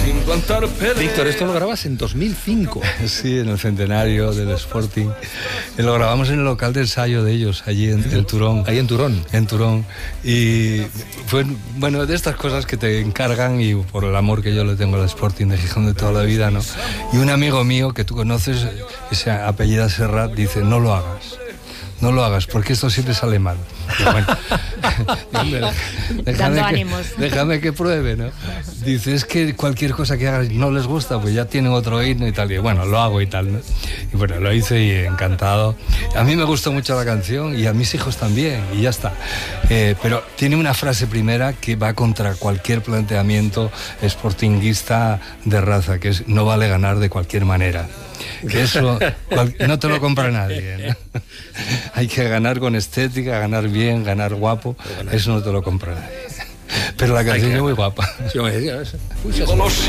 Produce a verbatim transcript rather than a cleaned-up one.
Víctor, esto lo grabas en dos mil cinco. Sí, en el centenario del Sporting. Lo grabamos en el local de ensayo de ellos, allí en, en Turón. Ahí en Turón. En Turón. Y fue, bueno, de estas cosas que te encargan, y por el amor que yo le tengo al Sporting de Gijón de toda la vida, ¿no? Y un amigo mío que tú conoces, que se apellida Serrat, dice: no lo hagas. No lo hagas, porque esto siempre sale mal. Y bueno, déjame, que, déjame que pruebe, ¿no? Dice, es que cualquier cosa que hagas no les gusta, pues ya tienen otro himno y tal. Y bueno, lo hago y tal, ¿no? Y bueno, lo hice y encantado. A mí me gustó mucho la canción y a mis hijos también, y ya está. Eh, pero tiene una frase primera que va contra cualquier planteamiento sportinguista de raza, que es: no vale ganar de cualquier manera. Que eso cual, no te lo compra nadie, ¿no? Hay que ganar con estética, ganar bien, ganar guapo. Eso no te lo compra nadie. Pero la canción es muy guapa.